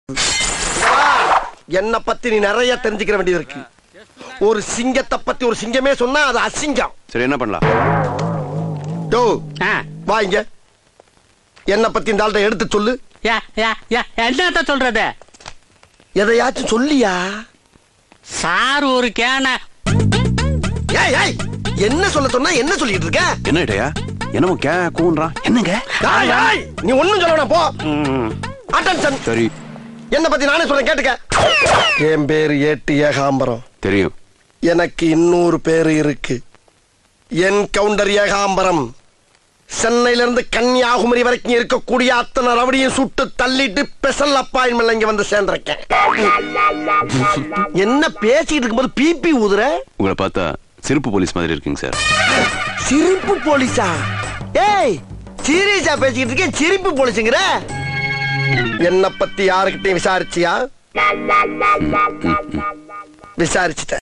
என்ன பத்தி நீ நிறைய தெரிஞ்சுக்கிற வேண்டியது இருக்கு. ஒரு சிங்கத்தை பத்தி ஒரு சிங்கமே சொன்னா அது அசிங்கம். சரி என்ன பண்ணலாம்? டோ வா இங்க. என்ன பத்தி இந்த ஆள்கிட்ட எடுத்து சொல்லு. என்னத்த சொல்றது? எதையாச்சும் சொல்லியா? சார் ஒரு கேன. ஏய் ஏய் என்ன சொல்ல சொன்னா என்ன சொல்லிட்டு இருக்க? என்ன இடையா? என்னமோ கே கூன்றான். என்னங்க? ஏய் ஏய் நீ ஒண்ணும் சொல்ல வேணாம் போ. அட்டென்ஷன். சரி. என்ன பத்தி நானே சொல்றேன் கேட்டுக்க. என் பேரு ஏட்டு ஏகாம்பரம். தெரியும். எனக்கு இன்னொரு பேரு இருக்கு. என் கவுண்டர் ஏகாம்பரம். சென்னையில இருந்து கன்னியாகுமரி வரைக்கும் இருக்கக்கூடிய அத்தனை ரவடியும் சுட்டு தள்ளிட்டு ஸ்பெஷல் அப்பாயின்மெண்ட் இங்க வந்து சேர்ந்திருக்கேன். என்ன பேசிட்டு இருக்கும்போது பிபி ஊதுற? உங்களை பார்த்தா சிரிப்பு போலீஸ் மாதிரி இருக்கீங்க சார். சிரிப்பு போலீஸா? ஏய் சீரியஸா பேசிக்கிட்டு இருக்கேன். சிரிப்பு போலீஸுங்கிற? என்ன பத்தி யாருக்கிட்டையும் விசாரிச்சியா? விசாரிச்சுட்ட.